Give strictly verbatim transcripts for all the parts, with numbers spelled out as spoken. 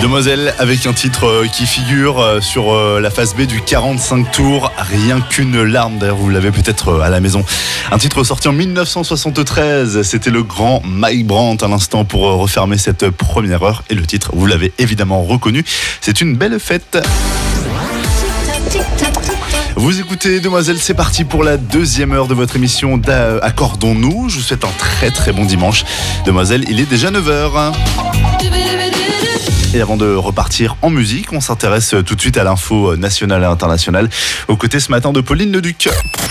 Demoiselle avec un titre qui figure sur la phase B du quarante-cinq tours, Rien qu'une larme. D'ailleurs, vous l'avez peut-être à la maison. Un titre sorti en dix-neuf cent soixante-treize. C'était le grand Mike Brandt à l'instant pour refermer cette première heure. Et le titre, vous l'avez évidemment reconnu. C'est une belle fête. Vous écoutez Demoiselle, c'est parti pour la deuxième heure de votre émission d'Accordons-nous. Je vous souhaite un très très bon dimanche. Demoiselle, il est déjà neuf heures. Et avant de repartir en musique, on s'intéresse tout de suite à l'info nationale et internationale. Aux côtés ce matin de Pauline Leduc.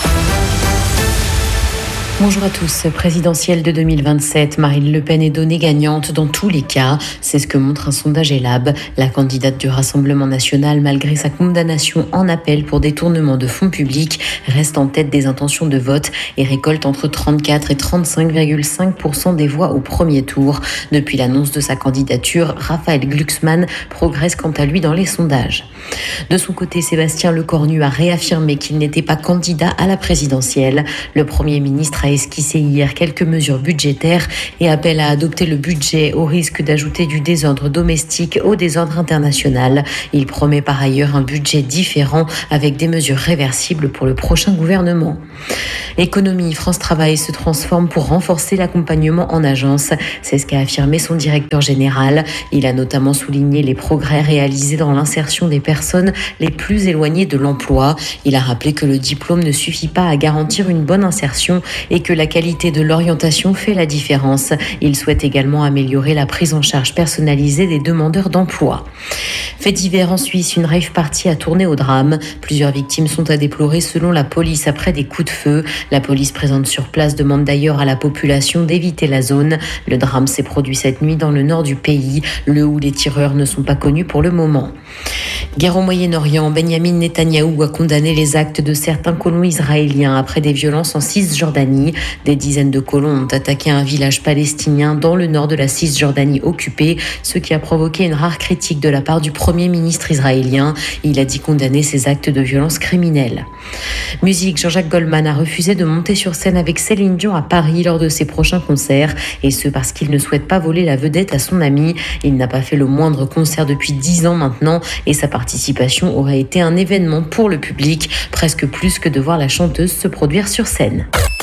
Bonjour à tous. Présidentielle de deux mille vingt-sept, Marine Le Pen est donnée gagnante dans tous les cas. C'est ce que montre un sondage Elab. La candidate du Rassemblement national, malgré sa condamnation en appel pour détournement de fonds publics, reste en tête des intentions de vote et récolte entre trente-quatre et trente-cinq virgule cinq pour cent des voix au premier tour. Depuis l'annonce de sa candidature, Raphaël Glucksmann progresse quant à lui dans les sondages. De son côté, Sébastien Lecornu a réaffirmé qu'il n'était pas candidat à la présidentielle. Le Premier ministre a esquissé hier quelques mesures budgétaires et appelle à adopter le budget au risque d'ajouter du désordre domestique au désordre international. Il promet par ailleurs un budget différent avec des mesures réversibles pour le prochain gouvernement. Économie, France Travail se transforme pour renforcer l'accompagnement en agence. C'est ce qu'a affirmé son directeur général. Il a notamment souligné les progrès réalisés dans l'insertion des personnes les plus éloignées de l'emploi. Il a rappelé que le diplôme ne suffit pas à garantir une bonne insertion et que la qualité de l'orientation fait la différence. Il souhaite également améliorer la prise en charge personnalisée des demandeurs d'emploi. Fait divers en Suisse, une rave party a tourné au drame. Plusieurs victimes sont à déplorer selon la police après des coups de feu. La police présente sur place demande d'ailleurs à la population d'éviter la zone. Le drame s'est produit cette nuit dans le nord du pays, le où les tireurs ne sont pas connus pour le moment. Guerre au Moyen-Orient, Benyamin Netanyahou a condamné les actes de certains colons israéliens après des violences en Cisjordanie. Des dizaines de colons ont attaqué un village palestinien dans le nord de la Cisjordanie occupée, ce qui a provoqué une rare critique de la part du Premier ministre israélien. Il a dit condamner ces actes de violence criminelle. Musique, Jean-Jacques Goldman a refusé de monter sur scène avec Céline Dion à Paris lors de ses prochains concerts, et ce parce qu'il ne souhaite pas voler la vedette à son ami. Il n'a pas fait le moindre concert depuis dix ans maintenant, et sa participation aurait été un événement pour le public, presque plus que de voir la chanteuse se produire sur scène.